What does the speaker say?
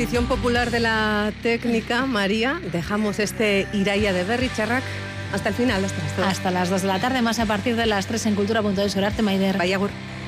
Edición popular de la técnica, María. Dejamos este Iraia de Berri Charrac hasta el final, hasta las 2 de la tarde, más a partir de las 3 en Cultura.es. Orarte, Maider. Vaya,